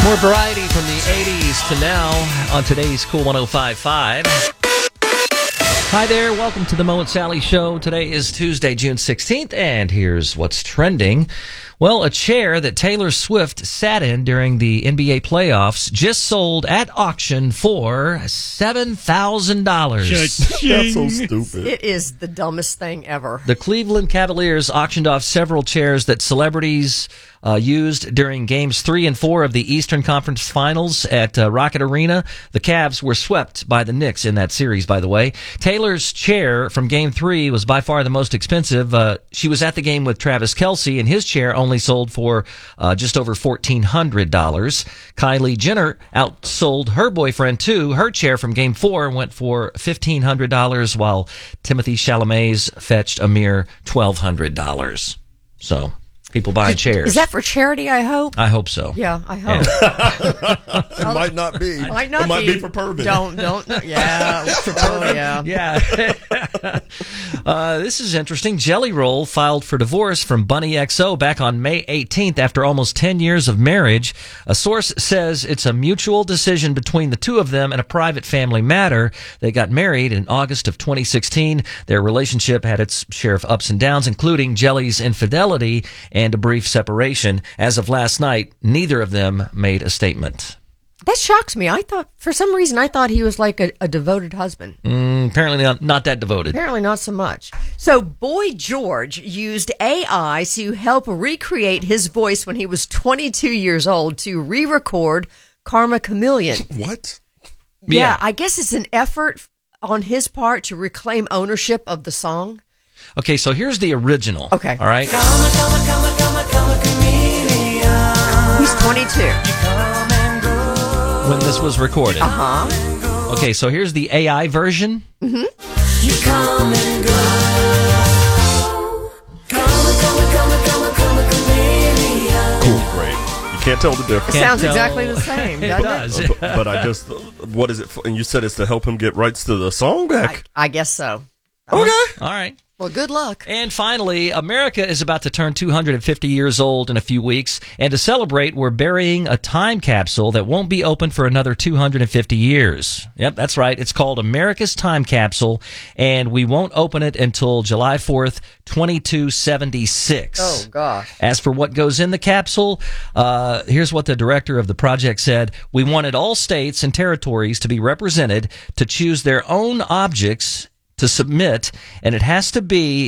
More variety from the 80s to now on today's Cool 105.5. Hi there, welcome to the Mo and Sally Show. Today is Tuesday, June 16th, and here's what's trending. Well, a chair that Taylor Swift sat in during the NBA playoffs just sold at auction for $7,000. That's so stupid. It is the dumbest thing ever. The Cleveland Cavaliers auctioned off several chairs that celebrities used during Games 3 and 4 of the Eastern Conference Finals at Rocket Arena. The Cavs were swept by the Knicks in that series, by the way. Taylor's chair from Game 3 was by far the most expensive. She was at the game with Travis Kelce, and his chair only sold for just over $1,400. Kylie Jenner outsold her boyfriend, too. Her chair from Game 4 went for $1,500, while Timothy Chalamet's fetched a mere $1,200. So... people buying chairs. Is that for charity, I hope? I hope so. Yeah, I hope. It might not be. It might not it might be for Pervin. Don't. Yeah. Oh, yeah. Yeah. This is interesting. Jelly Roll filed for divorce from Bunny XO back on May 18th after almost 10 years of marriage. A source says it's a mutual decision between the two of them and a private family matter. They got married in August of 2016. Their relationship had its share of ups and downs, including Jelly's infidelity and a brief separation. As of last night, neither of them made a statement. That shocks me. For some reason, I thought he was like a devoted husband. Apparently not that devoted. Apparently not so much. So Boy George used AI to help recreate his voice when he was 22 years old to re-record Karma Chameleon. What? Yeah, I guess it's an effort on his part to reclaim ownership of the song. Okay, so here's the original. Okay. All right? He's 22. When this was recorded. Uh-huh. Okay, so here's the AI version. Mm-hmm. You come and go. Cool, great. You can't tell the difference. It sounds exactly the same, It doesn't it? does. But I just, what is it? And you said it's to help him get rights to the song back. I guess so. Okay. All right. Well, good luck. And finally, America is about to turn 250 years old in a few weeks. And to celebrate, we're burying a time capsule that won't be open for another 250 years. Yep, that's right. It's called America's Time Capsule, and we won't open it until July 4th, 2276. Oh, gosh. As for what goes in the capsule, here's what the director of the project said. We wanted all states and territories to be represented to choose their own objects to submit, and it has to be